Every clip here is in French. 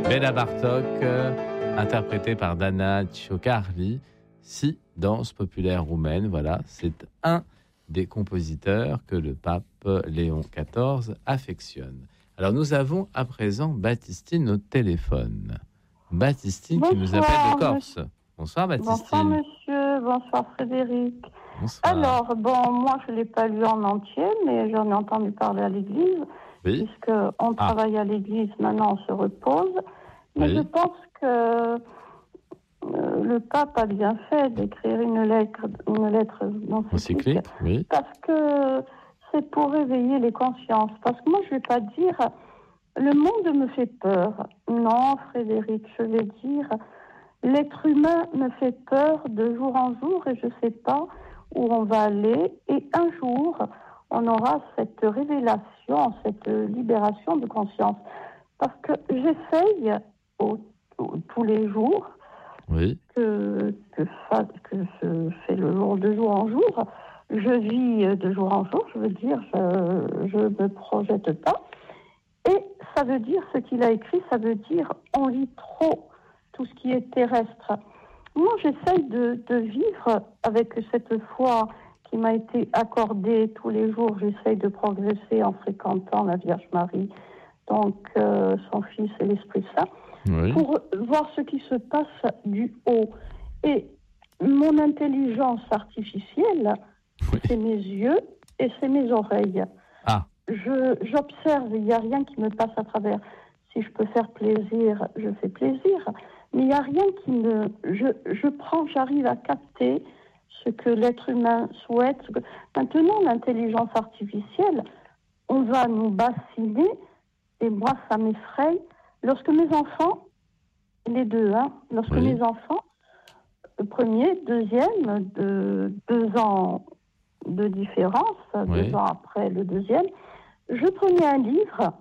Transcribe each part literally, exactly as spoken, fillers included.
Béla Bartók, euh, interprété par Dana Ciocarli, six danses populaires roumaines. Voilà, c'est un des compositeurs que le pape Léon quatorze affectionne. Alors nous avons à présent Baptistine au téléphone. Baptistine Bonsoir, qui nous appelle de Corse. monsieur. Bonsoir Baptistine. Bonsoir monsieur, bonsoir Frédéric. Bonsoir. Alors, bon, moi je ne l'ai pas lu en entier, mais j'en ai entendu parler à l'église, Oui. puisqu'on Ah. travaille à l'église, maintenant on se repose. Mais Oui. je pense que euh, le pape a bien fait d'écrire une lettre, une lettre encyclique, Encyclique, oui. parce que c'est pour réveiller les consciences. Parce que moi je ne vais pas dire, le monde me fait peur. Non, Frédéric, je vais dire, l'être humain me fait peur de jour en jour et je ne sais pas où on va aller. Et un jour, on aura cette révélation, cette libération de conscience. Parce que j'essaye au, au, tous les jours, Oui. que, que, fa, que je fais le jour de jour en jour. Je vis de jour en jour, je veux dire, je ne me projette pas. Et ça veut dire, ce qu'il a écrit, ça veut dire, on lit trop tout ce qui est terrestre. Moi, j'essaye de, de vivre avec cette foi qui m'a été accordée tous les jours. J'essaye de progresser en fréquentant la Vierge Marie, donc euh, son Fils et l'Esprit Saint, Oui. pour voir ce qui se passe du haut. Et mon intelligence artificielle, Oui. c'est mes yeux et c'est mes oreilles. Ah. Je, j'observe, il n'y a rien qui me passe à travers. Si je peux faire plaisir, je fais plaisir. Mais il n'y a rien qui me... Je, je prends, j'arrive à capter ce que l'être humain souhaite. Maintenant, l'intelligence artificielle, on va nous bassiner, et moi, ça m'effraie. Lorsque mes enfants, les deux, hein, lorsque Oui. mes enfants, le premier, deuxième, de deux ans de différence, Oui. deux ans après le deuxième, je prenais un livre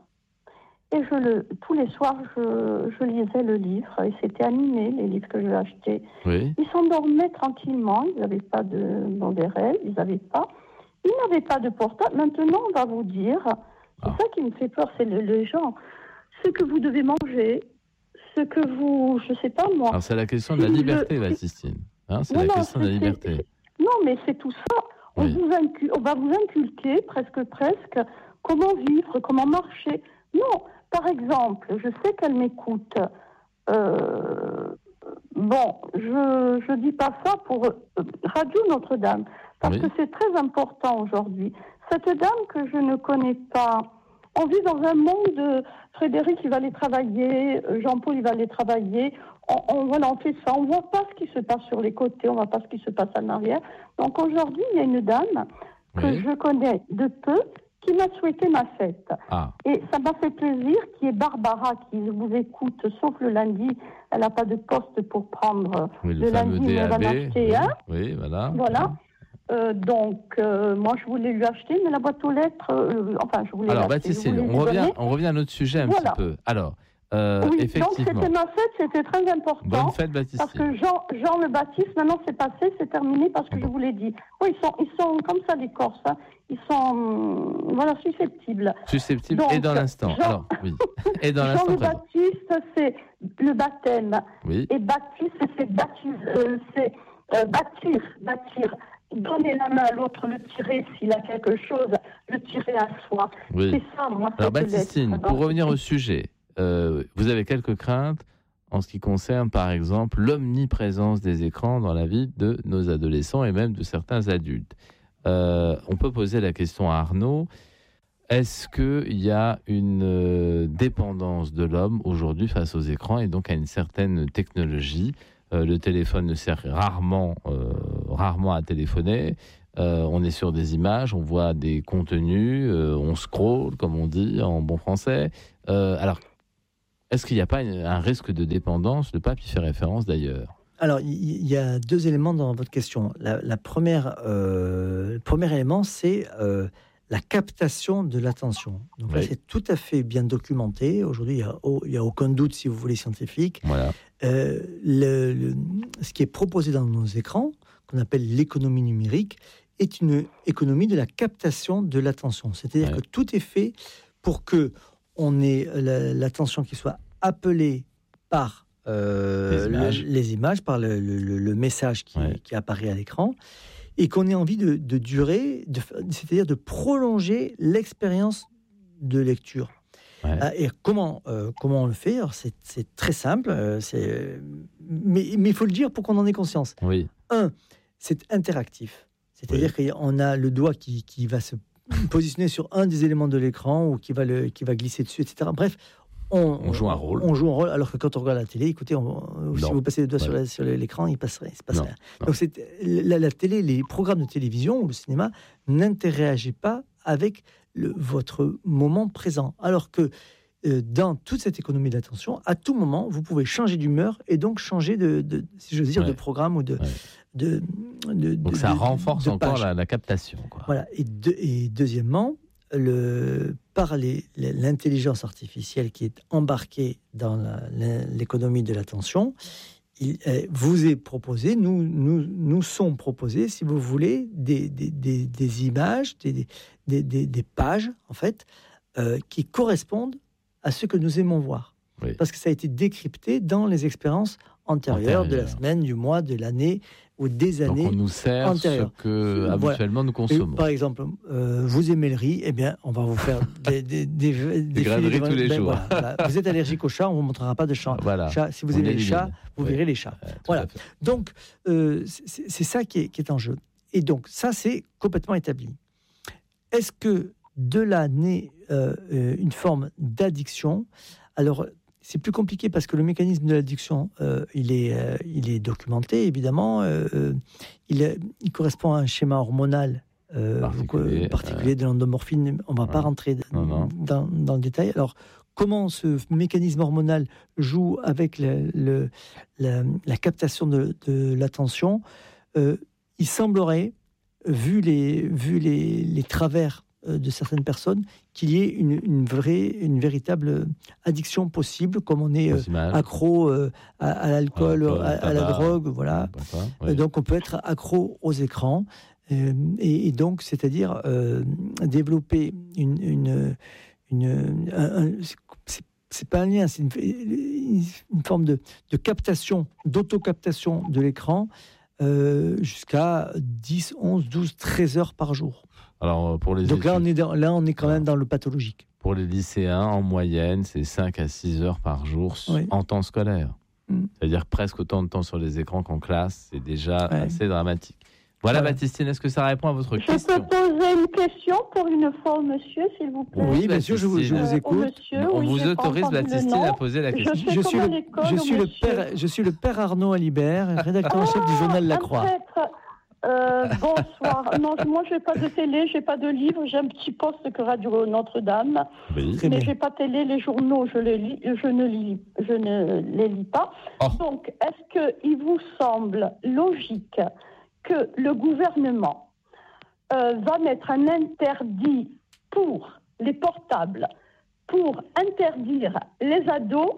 et je le, tous les soirs, je, je lisais le livre et c'était animé, les livres que je achetais. Oui. Ils s'endormaient tranquillement, ils n'avaient pas de mauvais rêves, ils n'avaient pas, ils n'avaient pas de portable. Maintenant, on va vous dire, c'est Ah. ça qui me fait peur, c'est le, les gens, ce que vous devez manger, ce que vous, je sais pas moi. Alors c'est la question de la Si liberté, je- Baptistine. Hein, c'est Non, la non, question de la c'est- liberté. c'est- Non, mais c'est tout ça. On, Oui. vous incu- on va vous inculquer presque, presque, comment vivre, comment marcher. Non, par exemple, je sais qu'elle m'écoute. Euh, bon, je je dis pas ça pour euh, Radio Notre-Dame, parce Oui. que c'est très important aujourd'hui. Cette dame que je ne connais pas, on vit dans un monde, euh, Frédéric, il va aller travailler, euh, Jean-Paul, il va aller travailler, on, on, voilà, on fait ça, on voit pas ce qui se passe sur les côtés, on voit pas ce qui se passe en arrière. Donc aujourd'hui, il y a une dame que Oui. je connais de peu, qui m'a souhaité ma fête. Ah. Et ça m'a fait plaisir, qui est Barbara, qui vous écoute, sauf le lundi, elle n'a pas de poste pour prendre Oui, le, le fameux lundi, mais elle va D A B. m'acheter Oui. un. Oui, voilà. Voilà. Euh, donc, euh, moi, je voulais lui acheter, mais la boîte aux lettres, euh, enfin, je voulais Alors l'acheter, je Baptistine, voulais on lui revient, donner. on revient à notre sujet un Voilà. petit peu. Alors, euh, Oui, donc effectivement. c'était ma fête, c'était très important. Bonne fête, Parce Baptistine. que Jean, Jean le Baptiste, maintenant c'est passé, c'est terminé parce que Ah bon. je vous l'ai dit. Oui, ils sont, ils sont comme ça, les Corses. Hein. Ils sont, hum, voilà, susceptibles. Susceptible Donc, et dans l'instant. Jean- Alors, oui. Et dans Jean l'instant le présent. Baptiste, c'est le baptême. Oui. Et Baptiste, c'est baptise, euh, c'est euh, bâtir, bâtir. Donner la main à l'autre, le tirer s'il a quelque chose, le tirer à soi. Oui. C'est ça, moi, Alors cette Baptistine, lettre. pour Donc, revenir au sujet, euh, vous avez quelques craintes en ce qui concerne, par exemple, l'omniprésence des écrans dans la vie de nos adolescents et même de certains adultes. Euh, on peut poser la question à Arnaud. Est-ce qu'il y a une euh, dépendance de l'homme aujourd'hui face aux écrans et donc à une certaine technologie ? Euh, le téléphone ne sert rarement, euh, rarement à téléphoner. Euh, on est sur des images, on voit des contenus, euh, on scrolle, comme on dit en bon français. Euh, alors, est-ce qu'il n'y a pas une, un risque de dépendance ? Le pape y fait référence d'ailleurs. Alors, il y, y a deux éléments dans votre question. La, la première, euh, le premier élément, c'est euh, la captation de l'attention. Donc là, Oui. c'est tout à fait bien documenté. Aujourd'hui, il n'y a, oh, il y a aucun doute, si vous voulez, scientifique. Voilà. Euh, le, le, ce qui est proposé dans nos écrans, qu'on appelle l'économie numérique, est une économie de la captation de l'attention. C'est-à-dire Ouais. que tout est fait pour que on ait la, l'attention qui soit appelée par euh, les, images. Le, les images, par le, le, le message qui, ouais. qui apparaît à l'écran, et qu'on ait envie de, de durer, de, c'est-à-dire de prolonger l'expérience de lecture. Ouais. Et comment, euh, comment on le fait? Alors c'est, c'est très simple, euh, c'est... mais il faut le dire pour qu'on en ait conscience. Oui. Un, c'est interactif. C'est-à-dire oui. qu'on a le doigt qui, qui va se positionner sur un des éléments de l'écran ou qui va, le, qui va glisser dessus, et cetera. Bref, on, on joue un rôle. On joue un rôle, alors que quand on regarde la télé, écoutez, on, si vous passez le doigt ouais. sur, la, sur l'écran, il ne passe rien. Il se passe non, rien. Non. Donc c'est, la, la télé, les programmes de télévision ou le cinéma n'interagissent pas avec le, votre moment présent. Alors que euh, dans toute cette économie d'attention, à tout moment, vous pouvez changer d'humeur et donc changer de, de si j'ose dire, ouais. de programme ou de... Ouais. De, de, Donc de, ça de, renforce de encore la, la captation. Quoi. Voilà. Et, de, et deuxièmement, le, par les, l'intelligence artificielle qui est embarquée dans la, l'économie de l'attention, il vous est proposé, nous, nous, nous sont proposés, si vous voulez, des, des, des, des images, des, des, des, des pages, en fait, euh, qui correspondent à ce que nous aimons voir. Oui. Parce que ça a été décrypté dans les expériences antérieures, Antérieur. de la semaine, du mois, de l'année ou des années. Donc on nous sert antérieures. Ce que voilà. habituellement nous consommons. Et par exemple, euh, vous aimez le riz, eh bien, on va vous faire des, des, des, des, des grains de riz tous les ben, jours. Voilà, voilà. Vous êtes allergique aux chats, on ne vous montrera pas de chat. Voilà. chat. Si vous on aimez les chats, vous oui. verrez les chats. Ouais, voilà. Donc, euh, c'est, c'est ça qui est, qui est en jeu. Et donc, ça, c'est complètement établi. Est-ce que de là naît euh, une forme d'addiction? Alors, c'est plus compliqué parce que le mécanisme de l'addiction, euh, il, est, euh, il est documenté, évidemment. Euh, il, est, il correspond à un schéma hormonal euh, particulier, particulier euh... de l'endomorphine. On ne va ouais. pas rentrer non, non. Dans, dans le détail. Alors, comment ce mécanisme hormonal joue avec le, le, la, la captation de, de l'attention? euh, Il semblerait, vu les, vu les, les travers de certaines personnes, qu'il y ait une, une vraie, une véritable addiction possible, comme on est euh, accro euh, à, à l'alcool, à, à, à la drogue, voilà. Oui. Donc on peut être accro aux écrans, euh, et, et donc c'est-à-dire euh, développer une, une, une un, un, c'est, c'est pas un lien, c'est une, une forme de, de captation, d'auto-captation de l'écran euh, jusqu'à dix, onze, douze, treize heures par jour. Alors, pour les Donc là on, études, est dans, là, on est quand même dans le pathologique. Pour les lycéens, en moyenne, c'est cinq à six heures par jour oui. en temps scolaire. Mmh. C'est-à-dire presque autant de temps sur les écrans qu'en classe. C'est déjà ouais. assez dramatique. Voilà, voilà, Baptistine, est-ce que ça répond à votre je question? Je peux poser une question pour une fois au monsieur, s'il vous plaît? Oui, bien sûr, je vous, je vous écoute. Euh, monsieur, On oui, vous autorise, Baptistine, à poser la question. Je, je, suis, le, je, suis, le père, je suis le père Arnaud Alibert, rédacteur en chef du journal La Croix. Euh, bonsoir. Non, moi, je n'ai pas de télé, je n'ai pas de livre. J'ai un petit poste que Radio Notre-Dame. Oui. Mais je n'ai pas de télé. Les journaux, je, les lis, je, ne, lis, je ne les lis pas. Oh. Donc, est-ce qu'il vous semble logique que le gouvernement euh, va mettre un interdit pour les portables, pour interdire les ados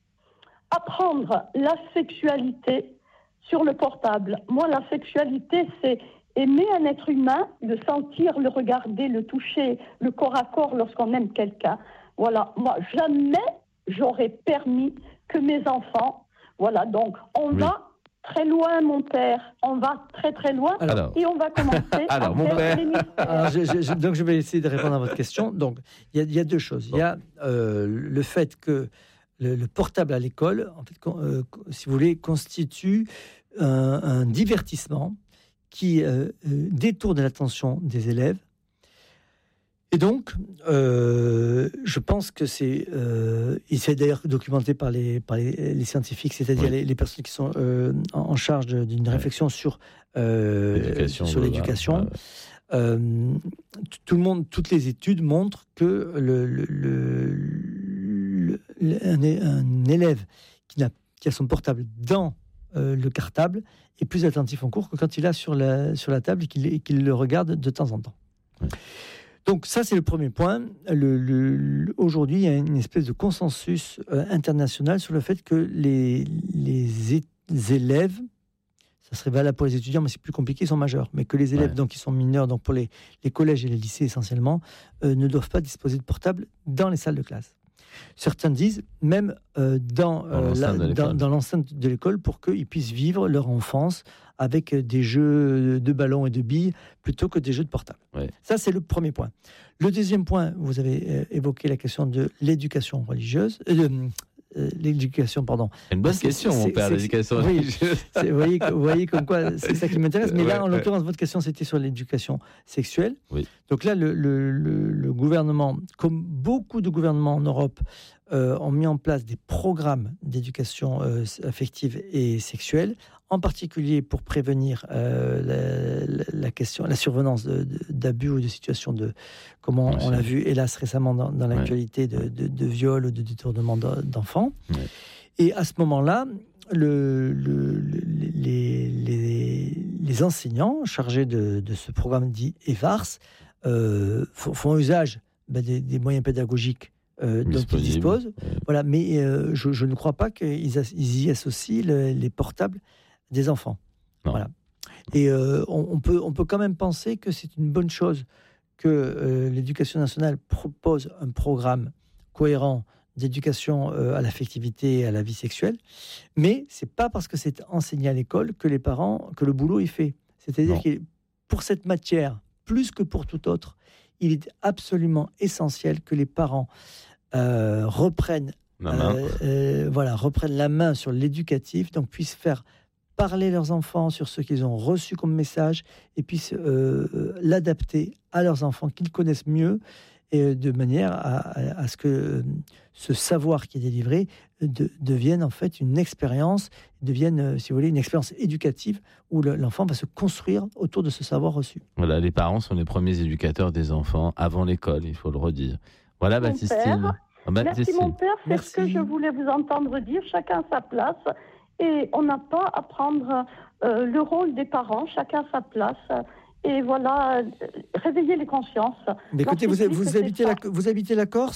apprendre la sexualité sur le portable? Moi, la sexualité, c'est aimer un être humain, le sentir, le regarder, le toucher, le corps à corps lorsqu'on aime quelqu'un. Voilà, moi, jamais j'aurais permis que mes enfants... Voilà, donc, on oui. va très loin, mon père. On va très, très loin. Alors, et on va commencer alors, à mon faire père. les mystères. je, je, je, donc, je vais essayer de répondre à votre question. Donc, il y, y a deux choses. Il bon. y a euh, le fait que Le, le portable à l'école, en fait, euh, si vous voulez, constitue un, un divertissement qui euh, euh, détourne l'attention des élèves. Et donc, euh, je pense que c'est, euh, et c'est d'ailleurs documenté par les, par les, les scientifiques, c'est-à-dire oui. les, les personnes qui sont euh, en, en charge de, d'une réflexion sur, euh, l'éducation, sur l'éducation. Ouais. Euh, tout le monde, toutes les études montrent que le, le, le, le, le un, un élève qui, n'a, qui a son portable dans euh, le cartable est plus attentif en cours que quand il a sur la, sur la table et qu'il, et qu'il le regarde de temps en temps. Ouais. Donc ça, c'est le premier point. Le, le, le, aujourd'hui, il y a une espèce de consensus euh, international sur le fait que les, les, é- les élèves, ça serait valable pour les étudiants, mais c'est plus compliqué, ils sont majeurs, mais que les élèves ouais. donc, qui sont mineurs, donc pour les, les collèges et les lycées essentiellement, euh, ne doivent pas disposer de portable dans les salles de classe. Certains disent même euh, dans, euh, Dans la- l'enceinte de dans, l'école. dans l'enceinte de l'école pour qu'ils puissent vivre leur enfance avec des jeux de ballons et de billes plutôt que des jeux de portable. Ouais. Ça, c'est le premier point. Le deuxième point, vous avez euh, évoqué la question de l'éducation religieuse, euh, euh, l'éducation, pardon. C'est une bonne C'est- question, mon c'est- père, c'est- l'éducation oui. religieuse. C'est- Vous voyez, vous voyez comme quoi c'est ça qui m'intéresse. Mais là, Ouais, en ouais. l'occurrence, votre question, c'était sur l'éducation sexuelle. Oui. Donc là, le, le- le- le gouvernement, comme beaucoup de gouvernements en Europe, euh, ont mis en place des programmes d'éducation euh, affective et sexuelle, en particulier pour prévenir euh, la, la- la question, la survenance de- de- d'abus ou de situations de, comme on, Ouais, on c'est- l'a vu, hélas, récemment dans, dans Ouais. l'actualité, de, de, de viol ou de détournement d'en- d'enfants. Ouais. Et à ce moment-là, le, le- le- les, les- les enseignants chargés de, de ce programme dit EVARS euh, font, font usage ben, des, des moyens pédagogiques euh, dont ils Disponible. disposent. Ouais. Voilà, mais euh, je, je ne crois pas qu'ils as- ils y associent le- les portables des enfants. Non. Voilà. Et euh, on, on peut, on peut quand même penser que c'est une bonne chose que euh, l'Éducation nationale propose un programme cohérent d'éducation euh, à l'affectivité et à la vie sexuelle, mais c'est pas parce que c'est enseigné à l'école que les parents, que le boulot est fait. C'est-à-dire Non. que pour cette matière, plus que pour toute autre, il est absolument essentiel que les parents euh, reprennent, La main. euh, euh, voilà, reprennent la main sur l'éducatif, donc puissent faire parler leurs enfants sur ce qu'ils ont reçu comme message et puissent euh, l'adapter à leurs enfants qu'ils connaissent mieux et de manière à, à- à ce que euh, ce savoir qui est délivré de- devienne en fait une expérience, devienne, euh, si vous voulez, une expérience éducative où le- l'enfant va se construire autour de ce savoir reçu. Voilà, les parents sont les premiers éducateurs des enfants avant l'école, il faut le redire. Voilà, Mon Baptistine. père. Ah, Merci Baptistine. mon père, c'est ce que Merci. je voulais vous entendre dire, chacun sa place. Et on n'a pas à prendre euh, le rôle des parents, chacun sa place. Et voilà, euh, réveiller les consciences. Mais écoutez, vous, L'anticriste, vous, c'est habitez ça. la, vous habitez la Corse ?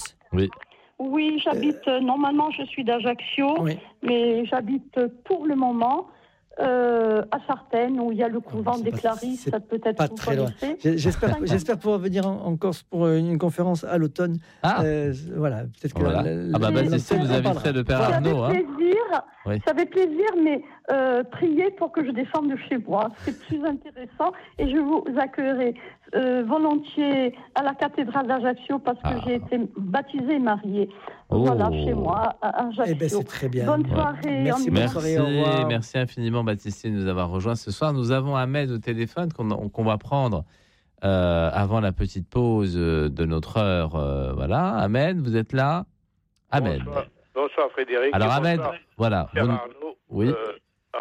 Oui, j'habite, euh, normalement je suis d'Ajaccio, Oui. mais j'habite pour le moment euh, à Sartène, où il y a le couvent c'est des pas- Clarisses, c'est peut-être pas vous très loin. connaissez. J'ai- J'espère, Cinq ans. j'espère pouvoir venir en, en Corse pour euh, une conférence à l'automne. Ah, Euh, voilà, peut-être que voilà. la- Ah bah, la- Baptistine, la- vous on inviterez parlera. le père Ça Arnaud. fait Hein. plaisir, Oui. ça fait plaisir, mais euh, priez pour que je descende de chez moi. C'est plus intéressant et je vous accueillerai euh, volontiers à la cathédrale d'Ajaccio parce que Ah. j'ai été baptisée et mariée. Oh. Voilà, chez moi, à Ajaccio. Eh ben, c'est très bien. Bonne Ouais. soirée. Merci, en bonne Merci, soirée, au revoir. merci infiniment Baptistine de nous avoir rejoints ce soir. Nous avons Ahmed au téléphone qu'on qu'on va prendre euh, avant la petite pause euh, de notre heure. euh, voilà, Ahmed, vous êtes là Ahmed. Bonsoir, bonsoir Frédéric. Alors Et Ahmed, bonsoir, voilà, Père vous, Arnaud. oui. Euh,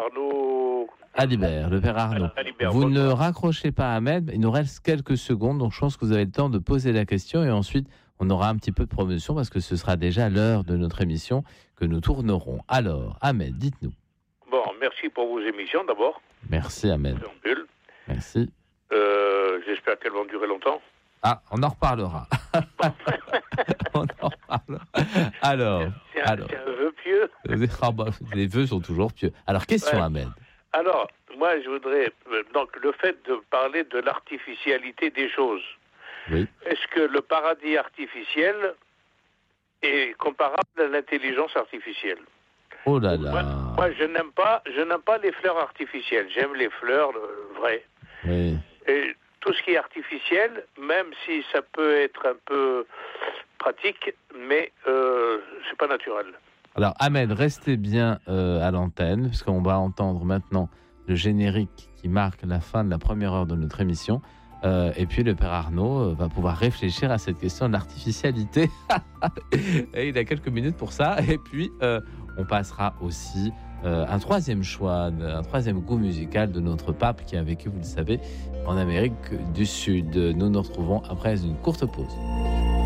Arnaud. Alibert, le père Arnaud. Alibert, Vous ne bonsoir. raccrochez pas Ahmed, il nous reste quelques secondes, donc je pense que vous avez le temps de poser la question et ensuite on aura un petit peu de promotion parce que ce sera déjà l'heure de notre émission que nous tournerons. Alors, Ahmed, dites-nous. Bon, merci pour vos émissions d'abord. Merci Ahmed, Préambule. merci. Euh, J'espère qu'elles vont durer longtemps. Ah, on en reparlera. on en reparlera. Alors, C'est un, alors. c'est un vœu pieux. Ah bah, les vœux sont toujours pieux. Alors, question Ouais. Ahmed. Alors, moi, je voudrais. euh, Donc, le fait de parler de l'artificialité des choses. Oui. Est-ce que le paradis artificiel est comparable à l'intelligence artificielle? Oh là Moi, là. moi, je n'aime pas, je n'aime pas les fleurs artificielles. J'aime les fleurs euh, vraies. Oui. Et tout ce qui est artificiel, même si ça peut être un peu pratique, mais euh, c'est pas naturel. Alors, Ahmed, restez bien euh, à l'antenne, puisqu'on va entendre maintenant le générique qui marque la fin de la première heure de notre émission. Euh, et puis, le père Arnaud euh, va pouvoir réfléchir à cette question de l'artificialité. Et il a quelques minutes pour ça. Et puis, euh, on passera aussi euh, un troisième choix, un troisième goût musical de notre pape qui a vécu, vous le savez, en Amérique du Sud. Nous nous retrouvons après une courte pause.